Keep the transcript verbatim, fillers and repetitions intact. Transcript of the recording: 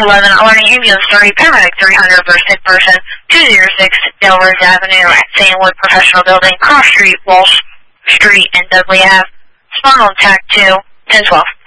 eleven, alerting ambulance three, paramedic three hundred for sick person, two oh six Delrose Avenue at Sandwood Professional Building, Cross Street, Walsh Street, and Dudley Avenue. Spinal attack two, ten twelve.